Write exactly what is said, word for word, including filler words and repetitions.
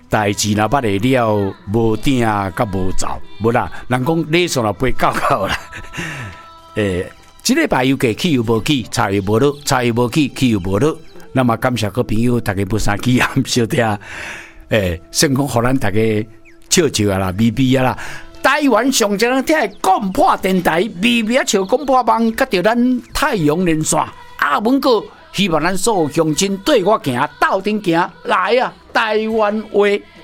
代志若捌会了，无定甲无走，无啦。人讲礼数若背到到啦。诶、欸，即礼拜又过去又无去，茶又无落，茶又无去，去又无落。那么感谢各朋友，大家不生气啊，小听。诶、欸，先讲互咱大家笑笑啊啦，咪咪啊啦。台湾上一人听的广播电台，咪咪啊笑广播网，甲着咱太阳连线阿文哥。希望咱所有乡亲对我行，斗阵行来啊！台湾话。